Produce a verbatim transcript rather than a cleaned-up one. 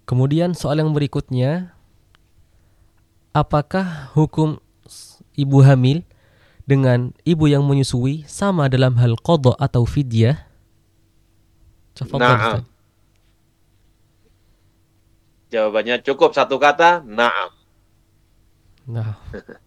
Kemudian soal yang berikutnya, apakah hukum ibu hamil dengan ibu yang menyusui sama dalam hal qadha atau fidyah? Tafadhal Ustaz. Naam. Jawabannya cukup satu kata, naam. Nah,